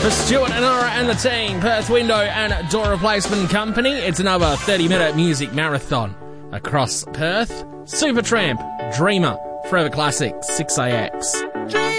For Stuart and Nora and the team, Perth Window and Door Replacement Company, it's another 30-minute music marathon across Perth. Supertramp, Dreamer, Forever Classic, 6AX.